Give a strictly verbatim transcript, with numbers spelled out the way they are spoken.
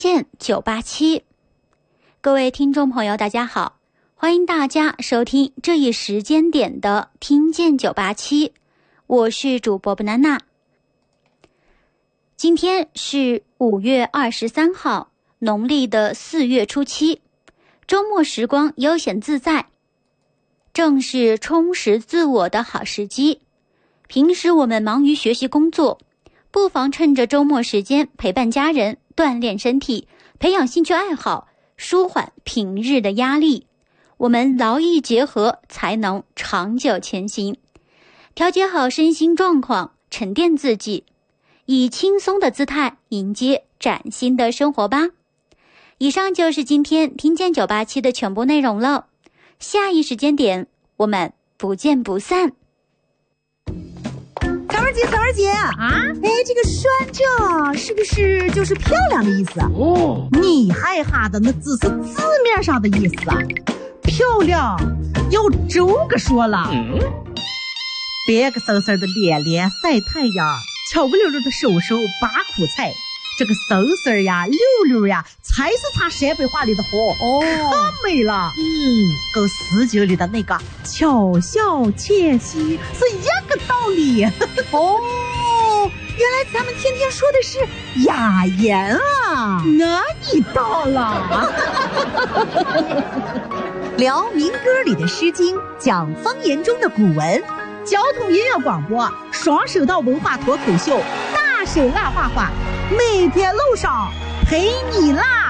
见九八七，各位听众朋友大家好，欢迎大家收听这一时间点的听见九八七，我是主播 banana。 今天是五月二十三号，农历的四月初七，周末时光悠闲自在，正是充实自我的好时机。平时我们忙于学习工作，不妨趁着周末时间陪伴家人，锻炼身体，培养兴趣爱好，舒缓平日的压力。我们劳逸结合，才能长久前行。调节好身心状况，沉淀自己，以轻松的姿态迎接崭新的生活吧。以上就是今天听见九八七的全部内容了，下一时间点我们不见不散。 小文姐，小文姐啊，哎，这个酸这是不是就是漂亮的意思啊？哦，你害哈的那只是字面上的意思啊，漂亮要这个说了。嗯，别个嗖嗖的脸脸晒太阳，巧不溜溜的手手拔苦菜，这个嗖嗖呀溜溜呀才是他陕北话里的活哦，太美了。嗯，跟十九里的那个巧笑窃兮是一个道理。哦，原来咱们天天说的是雅言啊，那你到了。聊民歌里的诗经，讲方言中的古文，交通音乐广播，双声道文化脱口秀，大手拉画画，每天路上陪你啦。